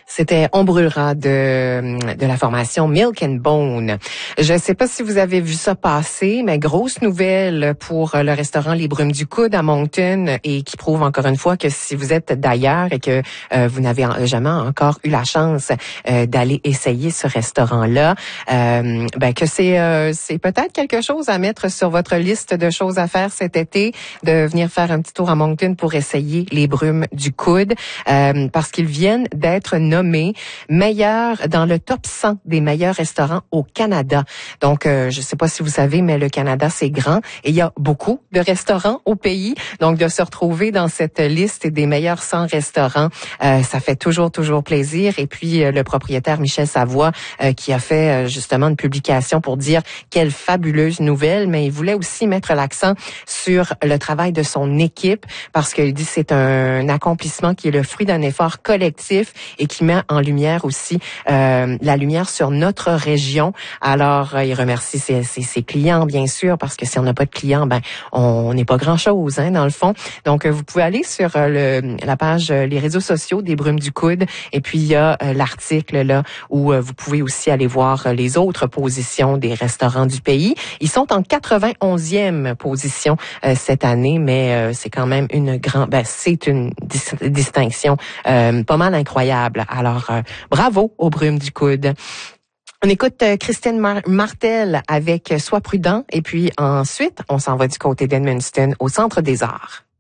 C'était On brûlera de la formation Milk and Bone. Je ne sais pas si vous avez vu ça passer, mais grosse nouvelle pour le restaurant Les Brumes du Coude à Moncton et qui prouve encore une fois que si vous êtes d'ailleurs et que vous n'avez jamais encore eu la chance d'aller essayer ce restaurant-là, que c'est peut-être quelque chose à mettre sur votre liste de choses à faire cet été, de venir faire un petit tour à Moncton pour essayer Les Brumes du Coude, parce qu'ils viennent d'être nommés meilleurs dans le top 100 des meilleurs restaurants au Canada. Donc, je ne sais pas si vous savez, mais le Canada, c'est grand et il y a beaucoup de restaurants au pays. Donc, de se retrouver dans cette liste des meilleurs 100 restaurants, ça fait toujours plaisir. Et puis, le propriétaire Michel Savoie, qui a fait justement une publication pour dire quelle fabuleuse nouvelle, mais il voulait aussi mettre l'accent sur le travail de son équipe parce qu'il dit que c'est un accomplissement qui est le fruit d'un effort collectif et qui met en lumière aussi la lumière sur notre région. Alors, il remercie ses clients, bien sûr, parce que si on n'a pas de clients, on n'est pas grand-chose, dans le fond. Donc, vous pouvez aller sur la page, les réseaux sociaux des Brumes du Coude, et puis il y a l'article là où vous pouvez aussi aller voir les autres positions des restaurants du pays. Ils sont en 91e position cette année, mais c'est quand même c'est une distinction pas mal incroyable. Alors, bravo aux Brumes du Coude. On écoute Christine Martel avec Sois prudent et puis ensuite, on s'en va du côté d'Edmundston au Centre des Arts.